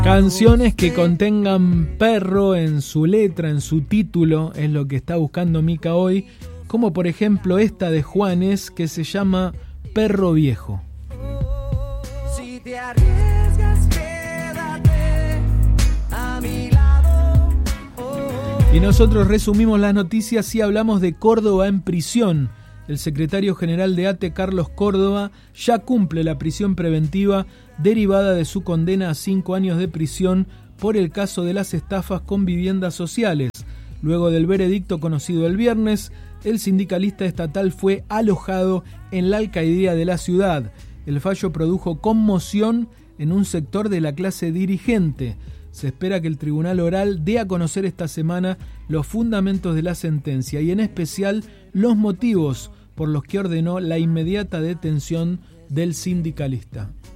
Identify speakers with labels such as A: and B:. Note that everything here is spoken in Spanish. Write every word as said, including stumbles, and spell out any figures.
A: Canciones que contengan perro en su letra, en su título, es lo que está buscando Mica hoy, como por ejemplo esta de Juanes que se llama Perro Viejo.
B: Si te arriesgas, quédate a mi lado. Oh.
A: Y nosotros resumimos las noticias y hablamos de Córdoba en prisión. El secretario general de A T E, Carlos Córdoba, ya cumple la prisión preventiva derivada de su condena a cinco años de prisión por el caso de las estafas con viviendas sociales. Luego del veredicto conocido el viernes, el sindicalista estatal fue alojado en la alcaldía de la ciudad. El fallo produjo conmoción en un sector de la clase dirigente. Se espera que el tribunal oral dé a conocer esta semana los fundamentos de la sentencia y en especial los motivos por los que ordenó la inmediata detención del sindicalista.